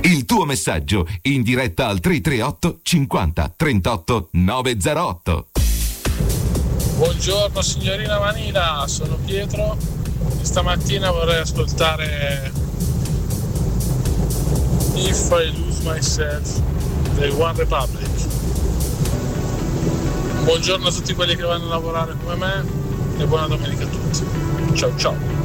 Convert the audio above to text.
Il tuo messaggio in diretta al 338 50 38 908. Buongiorno signorina Manila, sono Pietro e stamattina vorrei ascoltare If I Lose Myself dei One Republic. Buongiorno a tutti quelli che vanno a lavorare come me e buona domenica a tutti. Ciao ciao.